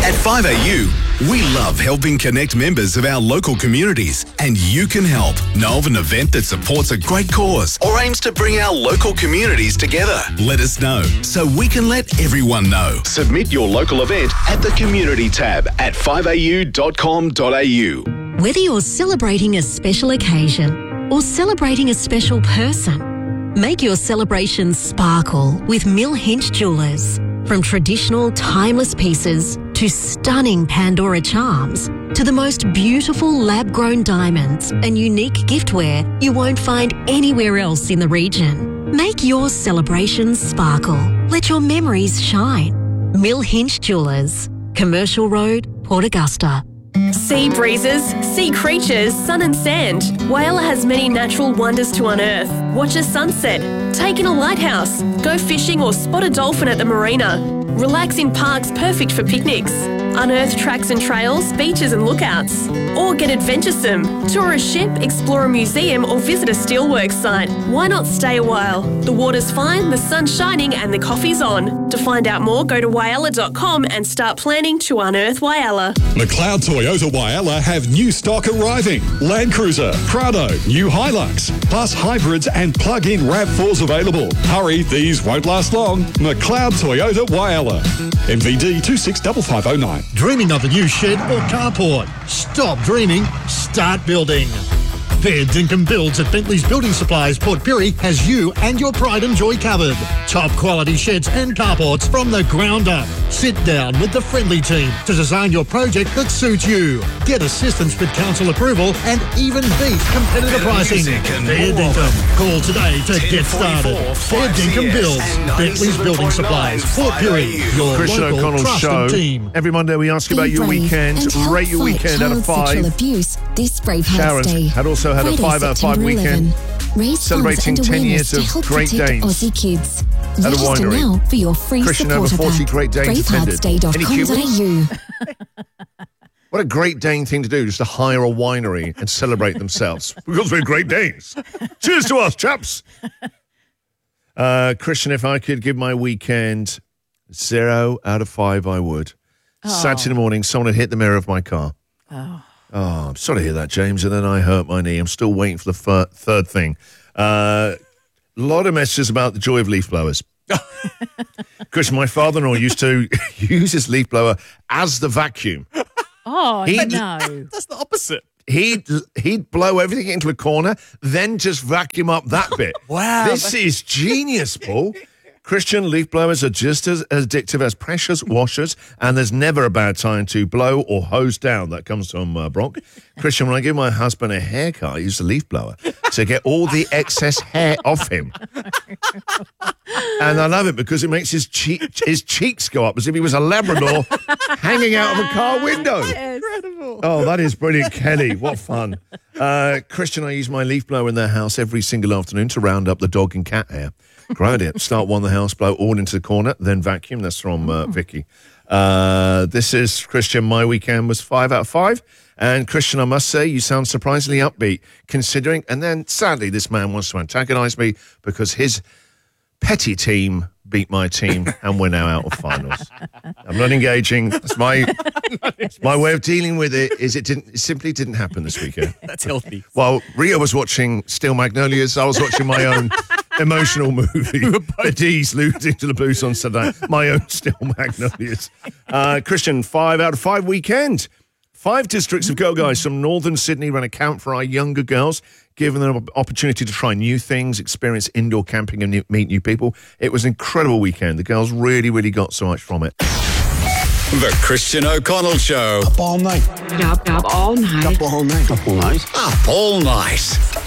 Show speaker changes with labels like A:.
A: At 5AU, we love helping connect members of our local communities, and you can help. Know of an event that supports a great cause or aims to bring our local communities together? Let us know so we can let everyone know. Submit your local event at the Community tab at 5au.com.au.
B: Whether you're celebrating a special occasion or celebrating a special person, make your celebration sparkle with Mill Hinch Jewellers. From traditional, timeless pieces to stunning Pandora charms to the most beautiful lab-grown diamonds and unique giftware you won't find anywhere else in the region. Make your celebrations sparkle. Let your memories shine. Mill Hinch Jewellers, Commercial Road, Port Augusta.
C: Sea breezes, sea creatures, sun and sand. Whyalla has many natural wonders to unearth. Watch a sunset, take in a lighthouse, go fishing or spot a dolphin at the marina. Relax in parks perfect for picnics. Unearth tracks and trails, beaches and lookouts. Or get adventuresome. Tour a ship, explore a museum or visit a steelworks site. Why not stay a while? The water's fine, the sun's shining and the coffee's on. To find out more, go to whyalla.com and start planning to unearth Whyalla.
D: McLeod Toyota Whyalla have new stock arriving. Land Cruiser, Prado, new Hilux, plus hybrids and plug-in RAV4s available. Hurry, these won't last long. McLeod Toyota Whyalla. MVD 265509.
E: Dreaming of a new shed or carport? Stop dreaming, start building. Fair Dinkum Builds at Bentley's Building Supplies, Port Pirie has you and your pride and joy covered. Top quality sheds and carports from the ground up. Sit down with the friendly team to design your project that suits you. Get assistance with council approval and even beat competitive pricing. Fair Dinkum. Call today to get started. Fair Dinkum Builds, Bentley's Building Supplies, Port Pirie, your
F: Christian
E: local
F: O'Connell's
E: trusted
F: show.
E: team.
F: Every Monday we ask about your weekend. Rate your weekend out of 5.
G: Abuse this Bravehearts
F: Sharon
G: Day.
F: had also had a
G: Friday,
F: 5 out of 5
G: September
F: weekend.
G: 11. Raise
F: Celebrating
G: funds and
F: 10 years
G: awareness to
F: of
G: help
F: Great
G: protect
F: Danes
G: Aussie kids.
F: at a
G: Register
F: winery.
G: now for your free
F: Christian, over
G: supporter
F: 40
G: pack.
F: Great Danes attended. Any
G: Braveheartsday.com.au.
F: What a Great Dane thing to do, just to hire a winery and celebrate themselves. Because we're Great Danes. Cheers to us, chaps. Christian, if I could give my weekend 0 out of 5, I would. Saturday morning, someone had hit the mirror of my car. Oh, I'm sorry to hear that, James. And then I hurt my knee. I'm still waiting for the third thing. A lot of messages about the joy of leaf blowers. Christian, my father-in-law used to use his leaf blower as the vacuum.
H: Oh, no.
I: That's the opposite.
F: He'd blow everything into a corner, then just vacuum up that bit.
I: Wow.
F: This is genius, Paul. Christian, leaf blowers are just as addictive as precious washers, and there's never a bad time to blow or hose down. That comes from Brock. Christian, when I give my husband a haircut, I use the leaf blower to get all the excess hair off him. And I love it because it makes his cheeks go up as if he was a Labrador hanging out of a car window.
I: Incredible.
F: Oh, that is brilliant, Kelly. What fun. Christian, I use my leaf blower in their house every single afternoon to round up the dog and cat hair. Grind it, start one in the house, blow all into the corner, then vacuum. That's from Vicky. This is Christian. My weekend was 5 out of 5. And Christian, I must say, you sound surprisingly upbeat, considering. And then, sadly, this man wants to antagonise me because his petty team beat my team, and we're now out of finals. I'm not engaging. It's my way of dealing with it. It simply didn't happen this weekend.
I: That's healthy.
F: While Rio was watching Steel Magnolias, I was watching my own emotional movie. The D's losing to the Blues on Saturday. My own Steel Magnolias. Christian, 5 out of 5 weekend. 5 districts of Go Guys from northern Sydney ran a camp for our younger girls, giving them an opportunity to try new things, experience indoor camping and meet new people. It was an incredible weekend. The girls really, really got so much from it.
A: The Christian O'Connell Show.
J: Up all night.
K: Up all night.
J: Up all night. Up all night.
A: Up all night.